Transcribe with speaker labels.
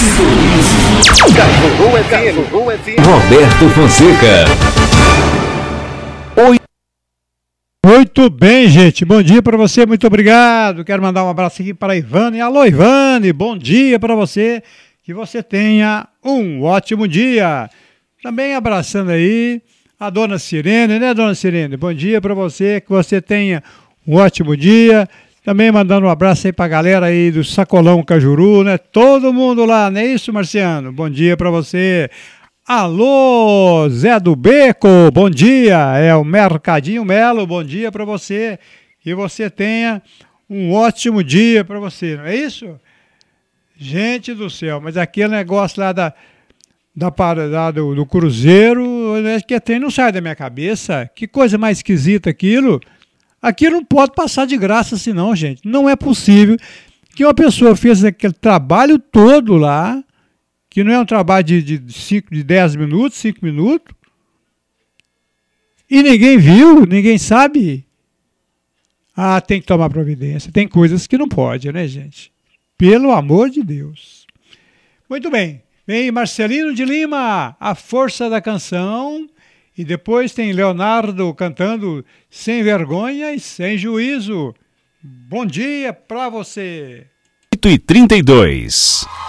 Speaker 1: Roberto Fonseca.
Speaker 2: Muito bem, gente. Bom dia para você, muito obrigado. Quero mandar um abraço aqui para a Ivane. Alô, Ivane, bom dia para você. Que você tenha um ótimo dia. Também abraçando aí a dona Sirene, né, dona Sirene? Bom dia para você, que você tenha um ótimo dia. Também mandando um abraço aí para a galera aí do Sacolão Cajuru, né? Todo mundo lá, não é isso, Marciano? Bom dia para você. Alô, Zé do Beco, bom dia. É o Mercadinho Melo, bom dia para você. Que você tenha um ótimo dia para você, não é isso? Gente do céu, mas aquele negócio lá do Cruzeiro, que até não sai da minha cabeça. Que coisa mais esquisita aquilo. Aquilo não pode passar de graça assim não, gente. Não é possível que uma pessoa fez aquele trabalho todo lá, que não é um trabalho de 10 minutos, 5 minutos, e ninguém viu, ninguém sabe. Ah, tem que tomar providência. Tem coisas que não pode, né, gente? Pelo amor de Deus. Muito bem. Vem Marcelino de Lima, A Força da Canção. E depois tem Leonardo cantando Sem Vergonha e Sem Juízo. Bom dia pra você.
Speaker 1: 8h32.